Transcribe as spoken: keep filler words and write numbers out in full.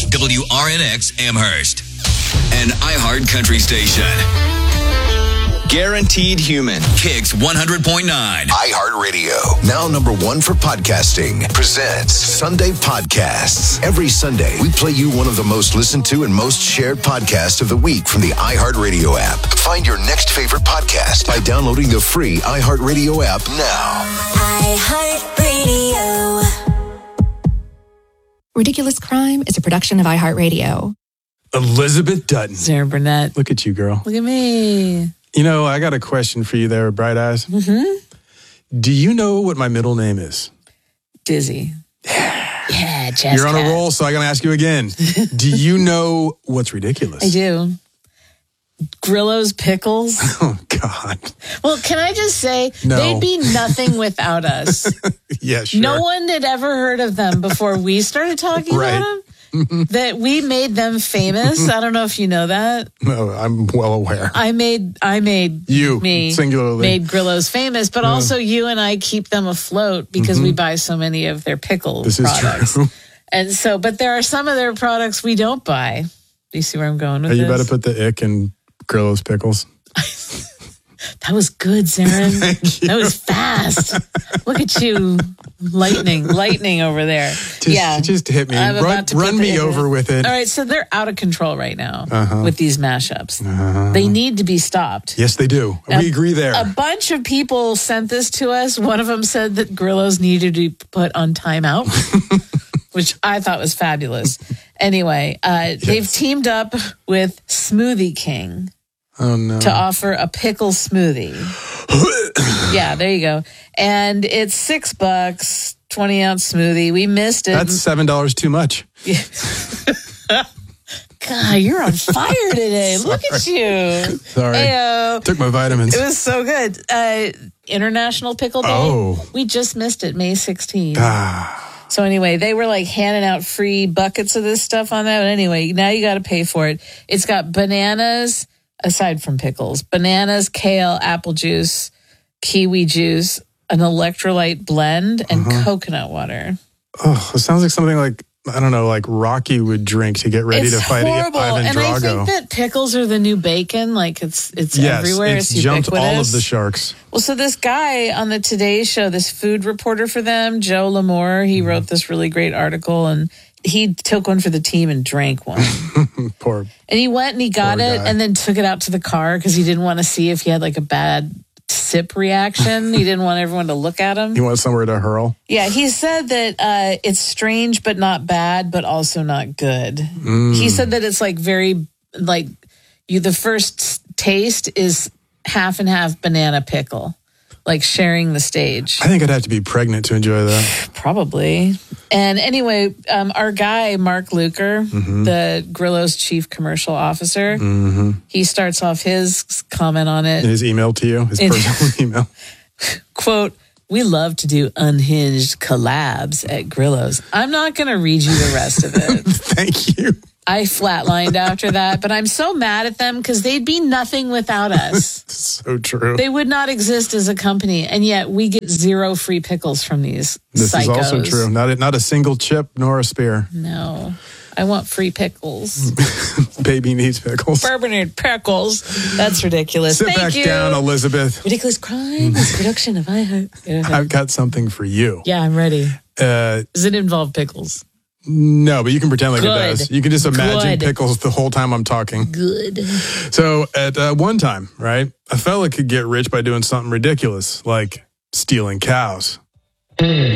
W R N X Amherst, an iHeart Country station. Guaranteed Human. Kicks one hundred point nine. iHeartRadio, now number one for podcasting, presents Sunday Podcasts. Every Sunday, we play you one of the most listened to and most shared podcasts of the week from the iHeartRadio app. Find your next favorite podcast by downloading the free iHeartRadio app now. iHeartRadio. Ridiculous Crime is a production of iHeartRadio. Elizabeth Dutton. Sarah Burnett. Look at you, girl. Look at me. You know, I got a question for you there, Bright Eyes. Mm-hmm. Do you know what my middle name is? Dizzy. Yeah, Jessica. You're on a roll, so I'm going to ask you again. Do you know what's ridiculous? I do. Grillo's Pickles. Oh, God. Well, can I just say, No. they'd be nothing without us. Yeah, sure. No one had ever heard of them before we started talking Right. about them. That we made them famous. I don't know if you know that. No, I'm well aware. I made, I made You, me singularly. made Grillo's famous, but Yeah. also you and I keep them afloat because we buy so many of their pickle This is products. true. And so, but there are some of their products we don't buy. Do you see where I'm going with Are you this? better put the ick in Grillo's Pickles? That was good, Zarin. Thank you. That was fast. Look at you, lightning, lightning over there. Just, yeah, just hit me. I'm Run, about to put run the me ick in. over with it. All right, so they're out of control right now Uh-huh. with these mashups. Uh-huh. They need to be stopped. Yes, they do. Now, we agree there. A bunch of people sent this to us. One of them said that Grillo's needed to be put on timeout, which I thought was fabulous. Anyway, uh, Yes. they've teamed up with Smoothie King oh, no. to offer a pickle smoothie. Yeah, there you go. And it's six bucks, twenty ounce smoothie. We missed it. That's seven dollars too much. God, you're on fire today. Look at you. Sorry. Heyo. Took my vitamins. It was so good. Uh, International Pickle Day. Oh. We just missed it, May sixteenth. Ah. So anyway, they were like handing out free buckets of this stuff on that. But anyway, now you got to pay for it. It's got bananas, aside from pickles, bananas, kale, apple juice, kiwi juice, an electrolyte blend, and Uh-huh. coconut water. Oh, it sounds like something like, I don't know, like Rocky would drink to get ready It's to fight horrible. Ivan And Drago. I think that pickles are the new bacon. Like it's it's yes, everywhere. it's It's jumped all of ubiquitous. the sharks. Well, so this guy on the Today Show, this food reporter for them, Joe L'Amour, he Mm-hmm. wrote this really great article, and he took one for the team and drank one. Poor. And he went and he got Poor it guy. and then took it out to the car because he didn't want to see if he had like a bad sip reaction. He didn't want everyone to look at him. You want somewhere to hurl? Yeah, he said that uh, it's strange but not bad, but also not good. Mm. He said that it's like very, like, you. The first taste is half and half banana pickle, like sharing the stage. I think I'd have to be pregnant to enjoy that. Probably. And anyway, um, our guy, Mark Luker, Mm-hmm. the Grillo's chief commercial officer, Mm-hmm. he starts off his comment on it. In his email to you, his In- personal email. Quote, "We love to do unhinged collabs at Grillo's." I'm not going to read you the rest of it. Thank you. I flatlined after that, but I'm so mad at them because they'd be nothing without us. So true. They would not exist as a company, and yet we get zero free pickles from these This psychos. is also true. Not a, not a single chip nor a spear. No, I want free pickles. Baby needs pickles. Bourbonade pickles. That's ridiculous. Sit Thank back you. down, Elizabeth. Ridiculous Crime is a production of iHeart. I've got something for you. Yeah, I'm ready. Uh, Does it involve pickles? no, but you can pretend like Good. it does. You can just imagine Good. pickles the whole time I'm talking. Good. So at uh, one time, right, a fella could get rich by doing something ridiculous, like stealing cows.